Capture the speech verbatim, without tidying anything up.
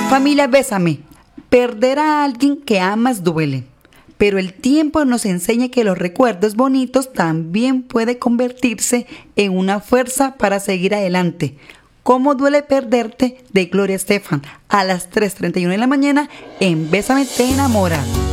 Familia, bésame. Perder a alguien que amas duele, pero el tiempo nos enseña que los recuerdos bonitos también puede convertirse en una fuerza para seguir adelante. ¿Cómo duele perderte? De Gloria Estefan, a las tres treinta y uno de la mañana en Bésame te enamora.